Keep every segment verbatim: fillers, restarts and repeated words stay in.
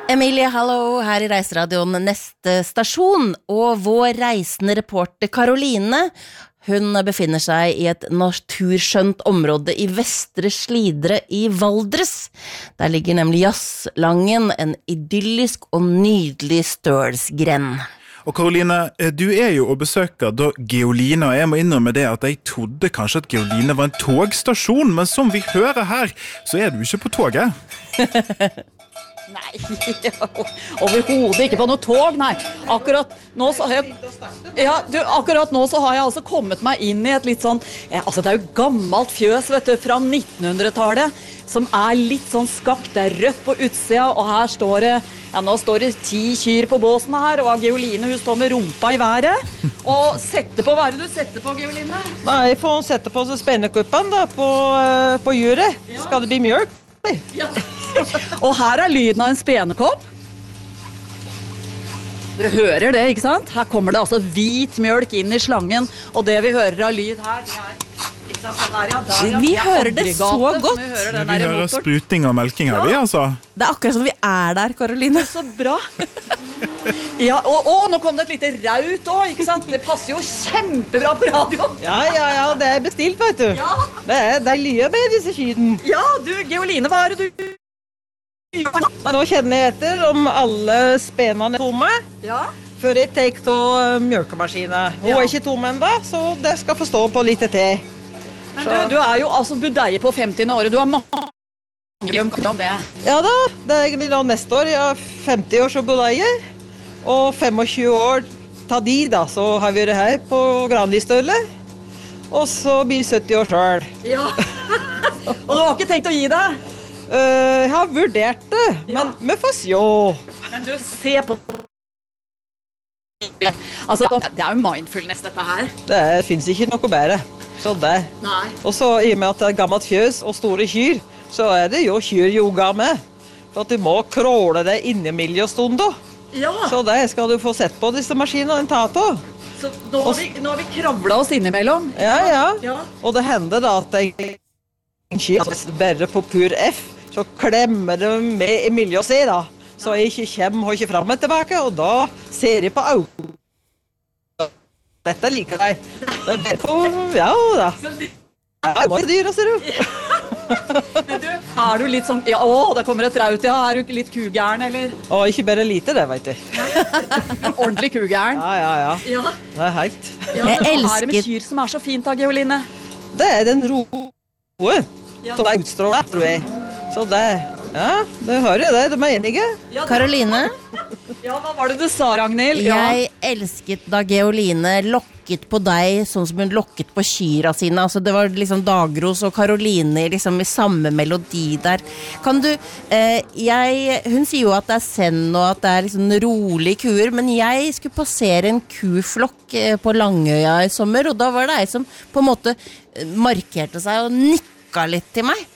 Emilie, hallo, her i Reiseradioen neste stasjon, og vår reisende reporter Karoline, hun befinner seg i et naturskjønt område i Vestre Slidre i Valdres. Der ligger nemlig Jazzlangen, en idyllisk og nydelig stølsgrend. Og Karoline, du er jo og besøker da Geoline, og jeg må innrømme det at jeg trodde kanskje at Geoline var en togstasjon, men som vi hører her, så er du ikke på toget. Nei, overhodet ikke på noe tog, nei. Akkurat nå så har jeg, ja, du, akkurat nå så har jeg altså kommet meg inn i et litt sånn, ja, altså det er jo gammelt fjøs, vet du, fra nittenhundretallet, som er litt sånn skakt, det er rødt på utsida, og her står det, ja, nå står det ti kyr på båsen her, og Geoline, hun står med rumpa i været, og setter på, hva er det du setter på, Geoline? Nei, jeg får sette på så spennekuppen da, på, på juret. Ja. Skal det bli mjølk? Ja. Og her er lyden av en spenekopp. Dere hører det, ikke sant? Her kommer det altså hvit mjølk inn i slangen, og det vi hører av lyd her, det er... Der, ja, der, ja. Vi hører det så godt. Vi hører, vi hører spruting og melking her, ja. Vi altså. Det er akkurat som vi er der, Karoline. Så bra. Ja, og, og nå kom det et lite raut også, ikke sant? Det passer jo kjempebra på radio. Ja, ja, ja, det er bestilt, vet du. Ja. Det er, det er lye med disse skyden. Ja, du, Geoline, hva er det du... Nå kjenner jeg etter om alle spenene er tomme. Ja. Før jeg tar til mjølkemaskinen. Hun ja. Er ikke tom enda, så det skal få stå på litt til. Men du, du er jo altså budeier på femtiende året, du har mange glemt om det. Ja da, det er egentlig da neste år, jeg er femti år som budeier, og femogtjue år ta de da, så har vi vært her på Granlistøle, og så blir sytti år selv. Ja, og du har ikke tenkt å gi deg? Uh, jeg har vurdert det, men ja. Vi får se. Men du, se på... Altså, det er jo mindfulness dette her. Det finnes ikke noe bedre. Så det. Nei. Og så i og med at det er gammelt fjøs og store kyr, så er det jo kyryoga med. For at du må kråle det inne miljøstund da. Ja. Så det skal du få sett på disse maskinene en tatt av. Så nå har, vi, nå har vi kravlet oss innimellom. Ja, ja, ja. Og det hender da at jeg kyr bare på pur F, så klemmer det med i miljøet seg da. Så jeg ikke kommer og ikke frem og tilbake, og da ser jeg på au. Dette liker jeg. Det er på, ja da. Det er dyr, ser du. Men du, er du litt sånn, ja, å, det kommer et raut, ja, er du litt kugern, eller? Å, ikke bare lite det, vet du. Ordentlig kugern? Ja, ja, ja. Ja. Det er helt. Ja, jeg elsker... Hva er det med kyr som er så fint da, Geoline? Det er den roe, ja. Som er utstrålet, tror jeg. Så det, ja, det hører det, de er enige. Karoline? Ja, hva var det du sa, Ragnhild? Ja. Jeg elsket da Geoline lokket på deg, sånn som hun lokket på kyra sine. Altså, det var liksom Dagros og Karoline liksom i samme melodi der. Kan du, eh, jeg, hun sier jo at det er send og at det er liksom rolig kuer, men jeg skulle passere en kuflokk eh, på Langøya i sommer, og da var det jeg som på en måte markerte seg og nikka litt til meg.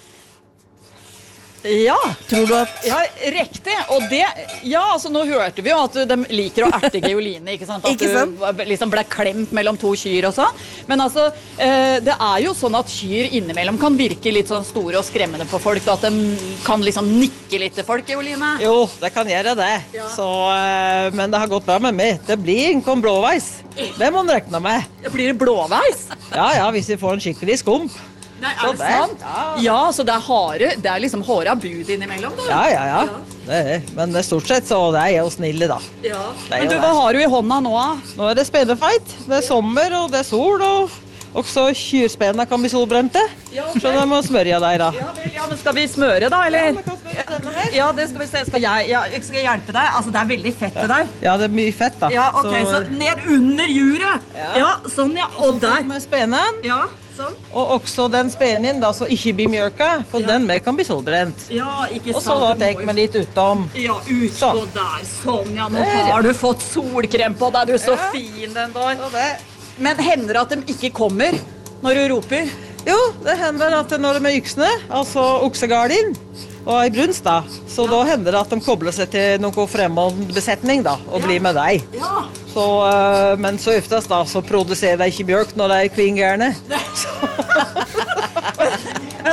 Ja, tror du at... Ja, riktig, og det, ja, altså nå hørte vi jo at de liker å erte Geoline, ikke sant? At ikke sant? Du liksom ble klemt mellom to kyr og sånn. Men altså, eh, det er jo sånn at kyr innimellom kan virke litt sånn store og skremmende på folk, at de kan liksom nikke litt til folk, Geoline. Jo, det kan gjøre det, ja. Så, eh, men det har gått bra med meg. Det blir ikke blåveis. Det må man rekne med. Det blir blåveis? Ja, ja, hvis vi får en skikkelig skump. Nei, er det sant? Ja. Ja, så det er hare, det er liksom håret bud innimellom da? Ja, ja, ja. ja. Det er, men stort sett så det er jo snille da. Ja. Men du, hva har du i hånda nå? Nå er det spenefeit. Det er sommer og det er sol, og også kyrspena kan bli solbrente. Ja, okay. Så da må vi smøre deg da. Ja, vel, ja, men skal vi smøre da, eller? Ja, vi kan smøre denne her. Ja, det skal vi se. Skal jeg, ja, skal jeg hjelpe deg? Altså, det er veldig fett det der. Ja, det er mye fett da. Ja, ok, så, så ned under juret. Ja, ja sånn ja. Og der. Med spenen. Ja. Sånn. Og også den spenen da, så ikke blir mjølka, for ja. Den med kan bli solbrent. Ja, ikke sant. Og så da tek meg litt utom. Ja, ut sånn. Der, sånn, ja, nå har du fått solkrem på deg, du er så ja. Fin den der. Men hender det at de ikke kommer når du roper? Jo, det hender at når de er yksene, altså oksegardin, og i brunst da, så ja. Da hender det at de kobler seg til noen fremmed besetning da, og ja. Blir med deg. Ja. Så, uh, men så oftest da, så produserer de ikke mjølk når de er kvingerne. Men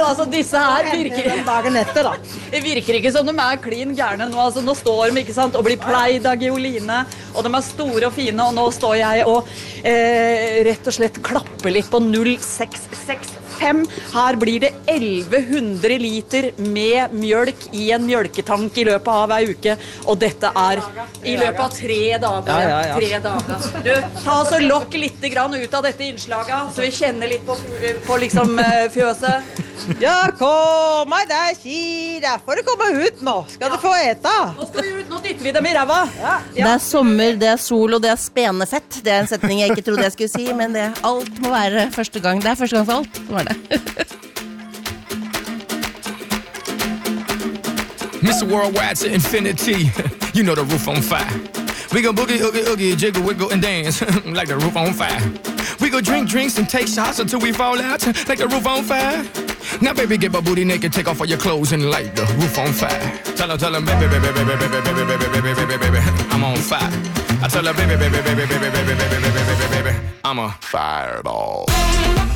altså disse her virker dagen etter, da. Det virker ikke som de er klin gærne nå. Altså, nå står de, ikke sant, og blir pleid av Geoline, og de er store og fine, og nå står jeg og eh, rett og slett klapper litt på null seks seks fem. Her blir det elleve hundre liter med mjølk i en mjølketank i løpet av ei uke, og dette er i løpet av tre dager. Ja, ja, ja. Tre dager. Du, ta oss og lokk litt grann ut av dette innslaget, så vi kjenner litt på, på liksom eh, fjøset. Ja, kom meg der, Kira. Får du komme ut nå? Skal du få ete? Nå skal vi ut, nå dytter vi dem i ræva. Ja. Det er sommer, det er sol og det er spenefett. Det er en setning jeg ikke trodde jeg skulle si, men det, alt må være første gang. Det er første gang for alt, var det. Mister Worldwide to infinity. You know the roof on fire. We go boogie, oogie, oogie, jiggle, wiggle, and dance like the roof on fire. We go drink drinks and take shots until we fall out like the roof on fire. Now, baby, get my booty naked, take off all your clothes and light the roof on fire. Tell her, tell her, baby, baby, baby, baby, baby, baby, baby, baby, baby, baby, I'm on fire. I tell her, baby, baby, baby, baby, baby, baby, baby, baby, baby, I'm a fireball.